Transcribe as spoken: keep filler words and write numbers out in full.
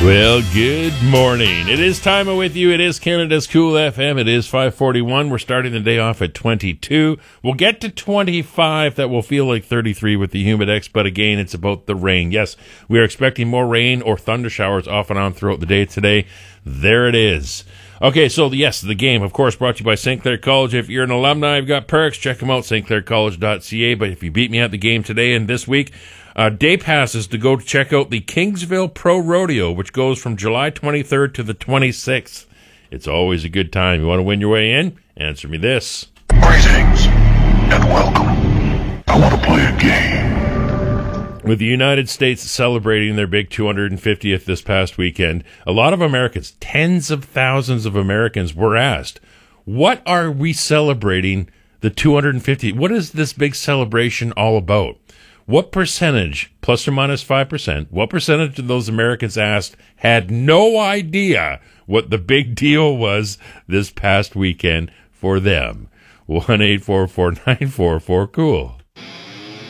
Well, good morning. It is time with you. It is Canada's Cool F M. It is five forty-one. We're starting the day off at twenty-two. We'll get to twenty-five. That will feel like thirty-three with the Humidex, but again, it's about the rain. Yes, we are expecting more rain or thunder showers off and on throughout the day today. There it is. Okay, so yes, the game, of course, brought to you by Saint Clair College. If you're an alumni, I've got perks. Check them out, st clair college dot c a. But if you beat me at the game today and this week, uh, day passes to go check out the Kingsville Pro Rodeo, which goes from July twenty-third to the twenty-sixth. It's always a good time. You want to win your way in? Answer me this. Greetings and welcome. I want to play a game. With the United States celebrating their big two hundred fiftieth this past weekend, a lot of Americans, tens of thousands of Americans, were asked, what are we celebrating the two hundred fiftieth? What is this big celebration all about? What percentage, plus or minus five percent, what percentage of those Americans asked had no idea what the big deal was this past weekend for them? one eight four four nine four four cool.